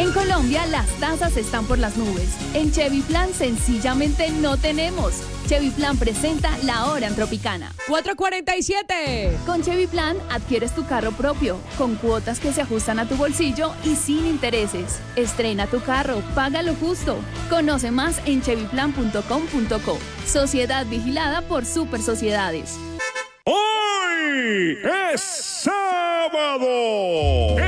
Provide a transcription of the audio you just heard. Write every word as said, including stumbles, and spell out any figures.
En Colombia, las tasas están por las nubes. En Chevy Plan, sencillamente no tenemos. Chevy Plan presenta La Hora en Tropicana. cuatro cuarenta y siete. Con Chevy Plan, adquieres tu carro propio, con cuotas que se ajustan a tu bolsillo y sin intereses. Estrena tu carro, paga lo justo. Conoce más en chevy plan punto com punto co. Sociedad vigilada por Super Sociedades. ¡Hoy es sábado!